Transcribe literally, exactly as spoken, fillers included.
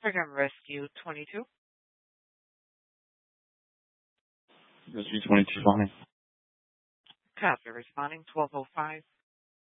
Program Rescue twenty-two. Rescue twenty-two, fine. Copy. Responding twelve oh five.